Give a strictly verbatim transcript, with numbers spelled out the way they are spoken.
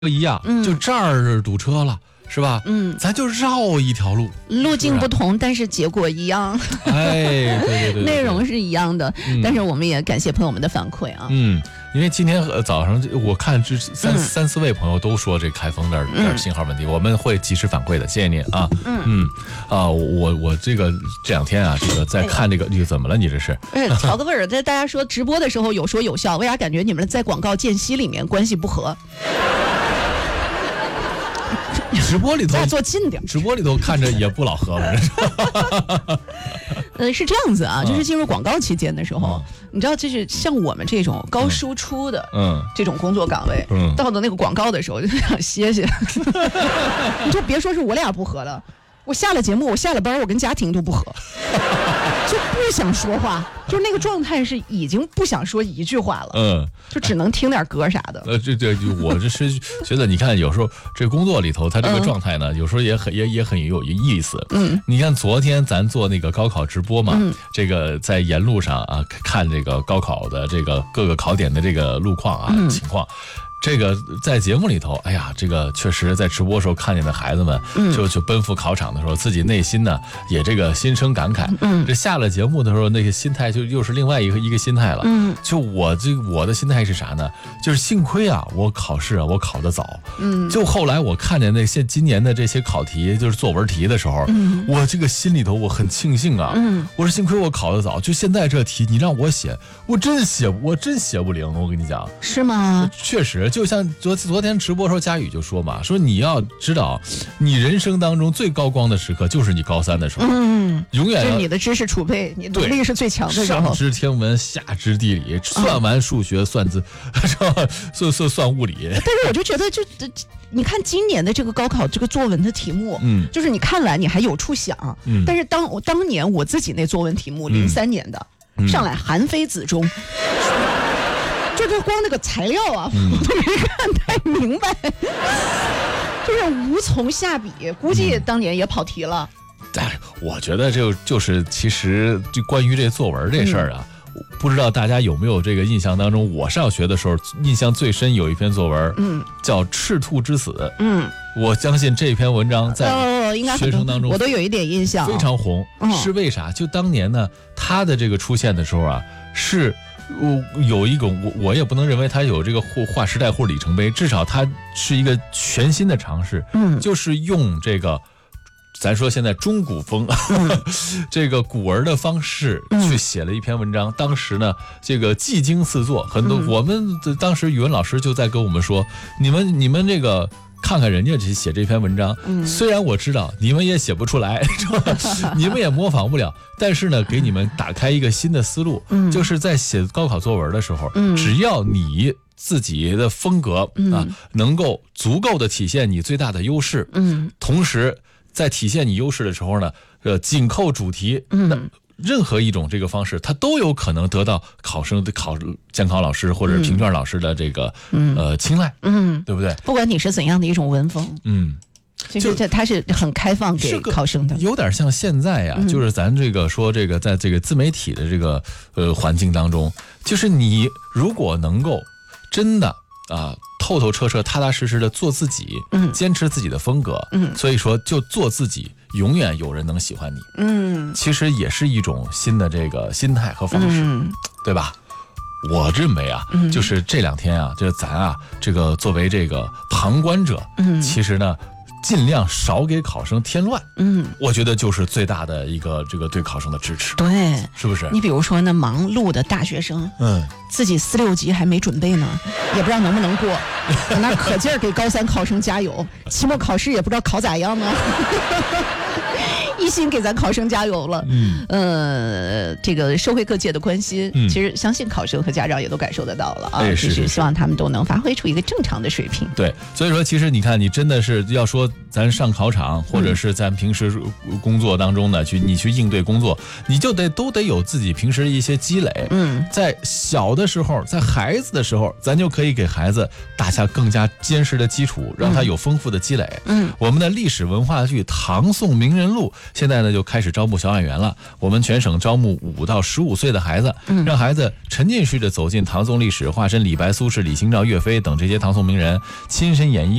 一样，嗯、就这儿堵车了。是吧？嗯，咱就绕一条路， 路径不同，但是结果一样。 哎，对对 对, 对， 内容是一样的、嗯。但是我们也感谢朋友们的反馈啊。 嗯，因为今天早上我看这三、嗯、三四位朋友都说这开封这儿这儿信号问题、嗯，我们会及时反馈的，谢谢您啊。嗯嗯啊，我我这个这两天啊，这个在看这个，你、哎、怎么了？你这是？ 哎，调个味儿。在大家说直播的时候有说有笑，为啥感觉你们在广告间隙里面关系不和？ 直播里头再坐近点， 直播里头看着也不老合了。 呃，是这样子啊，就是进入广告期间的时候，嗯、你知道，就是像我们这种高输出的，嗯，这种工作岗位，嗯，到了那个广告的时候就想歇歇。你就别说是我俩不合了，我下了节目，我下了班，我跟家庭都不合，就不想说话，就是那个状态是已经不想说一句话了，嗯，就只能听点歌啥的。 呃，这这我这是觉得，你看有时候这工作里头，他这个状态呢，嗯、有时候也很也也很有意思。嗯，你看昨天咱做那个高考直播嘛，嗯、这个在沿路上啊看这个高考的这个各个考点的这个路况啊、嗯、情况。这个在节目里头，哎呀，这个确实在直播时候看见的孩子们，嗯、就就奔赴考场的时候，自己内心呢也这个心生感慨。嗯，这下了节目的时候，那个心态就又是另外一个一个心态了。嗯，就我这我的心态是啥呢？就是幸亏啊，我考试啊，我考得早。嗯，就后来我看见那些今年的这些考题，就是作文题的时候，嗯，我这个心里头我很庆幸啊。嗯，我说幸亏我考得早，就现在这题你让我写，我真写我真写不灵。我跟你讲， 是吗？ 确实。就像昨昨天直播时候，佳宇就说嘛，说你要知道，你人生当中最高光的时刻就是你高三的时候，嗯，永远是你的知识储备，你能力是最强的时候。 上知天文，下知地理，算完数学，算字，算算算物理。 但是我就觉得就，就你看今年的这个高考这个作文的题目，嗯，就是你看完你还有处想，嗯，但是当我当年我自己那作文题目，零三年的、嗯、上来韩非子中。就是光那个材料啊，嗯、我都没看太明白，就是无从下笔，估计当年也跑题了。 但是我觉得就就是其实就关于这作文这事儿啊、嗯，不知道大家有没有这个印象当中，我上学的时候印象最深有一篇作文，嗯，叫《赤兔之死》，嗯，我相信这篇文章在学生当中、 呃、我都有一点印象， 非常红、嗯。是为啥？就当年呢，他的这个出现的时候啊，是。我有一种，我我也不能认为它有这个划时代或里程碑，至少它是一个全新的尝试，嗯，就是用这个，咱说现在中古风，嗯、这个古文的方式去写了一篇文章。嗯、当时呢，这个技惊四座，很多、嗯、我们当时语文老师就在跟我们说，你们你们这个。看看人家写这篇文章、嗯，虽然我知道你们也写不出来，你们也模仿不了，但是呢，给你们打开一个新的思路，嗯、就是在写高考作文的时候，嗯、只要你自己的风格、嗯、啊，能够足够的体现你最大的优势，嗯，同时在体现你优势的时候呢，呃，紧扣主题，嗯。任何一种这个方式，它都有可能得到考生的考监考老师或者评卷老师的这个、嗯、呃青睐，嗯，对不对？ 不管你是怎样的一种文风，嗯，就是这它是很开放给考生的， 有点像现在呀、啊嗯，就是咱这个说这个在这个自媒体的这个呃环境当中，就是你如果能够真的啊。透透彻彻、踏踏实实的做自己，嗯，坚持自己的风格，嗯，所以说就做自己，永远有人能喜欢你，嗯，其实也是一种新的这个心态和方式，嗯、对吧？我认为啊、嗯，就是这两天啊，就是咱啊，这个作为这个旁观者，嗯，其实呢。尽量少给考生添乱，嗯，我觉得就是最大的一个这个对考生的支持， 对， 是不是？ 你比如说那忙碌的大学生，嗯，自己四六级还没准备呢，也不知道能不能过，那可劲儿给高三考生加油，期末考试也不知道考咋样呢。一心给咱考生加油了，嗯，呃，这个社会各界的关心，嗯、其实相信考生和家长也都感受得到了啊， 哎、 就是希望他们都能发挥出一个正常的水平。 对，所以说，其实你看，你真的是要说咱上考场，或者是咱平时工作当中呢，去你去应对工作，你就得都得有自己平时一些积累。嗯，在小的时候，在孩子的时候，咱就可以给孩子打下更加坚实的基础，让他有丰富的积累。嗯，我们的历史文化剧《唐宋名人录》 现在呢就开始招募小演员了。我们全省招募五到十五岁的孩子，让孩子沉浸式的走进唐宋历史，化身李白、苏轼、李清照、岳飞等这些唐宋名人，亲身演绎